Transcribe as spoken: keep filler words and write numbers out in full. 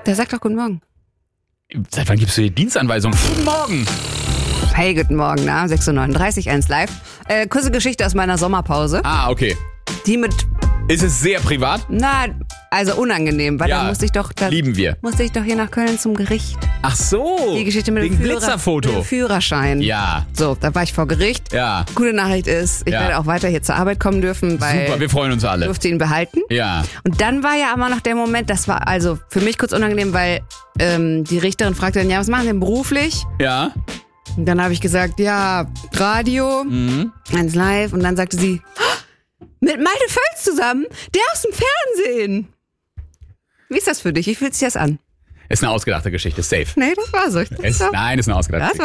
Der sagt doch guten Morgen. Seit wann gibst du die Dienstanweisung? Guten Morgen. Hey, guten Morgen, na, sechs Uhr neununddreißig, eins live. Äh, kurze Geschichte aus meiner Sommerpause. Ah, okay. Die mit, Ist es sehr privat? na, also unangenehm, weil Ja, da musste ich doch, da lieben wir. musste ich doch hier nach Köln zum Gericht. Ach so. Die Geschichte mit wegen dem, Führer, Blitzerfoto. mit dem Führerschein. Ja, So, da war ich vor Gericht. ja. Gute Nachricht ist, ich Ja. werde auch weiter hier zur Arbeit kommen dürfen, weil Super, wir freuen uns ich alle. durfte ihn behalten. Ja. Und dann war ja aber noch der Moment, das war also für mich kurz unangenehm, weil ähm, die Richterin fragte dann, ja, was machen Sie denn beruflich? Ja. Und dann habe ich gesagt, ja, Radio, Mhm. eins live. Und dann sagte sie, "Oh, mit Malte Völz zusammen, der aus dem Fernsehen. Wie ist das für dich? Wie fühlt sich das an? Ist eine ausgedachte Geschichte, safe. Nee, das war so. Das Es, war, nein, ist eine ausgedachte das Geschichte.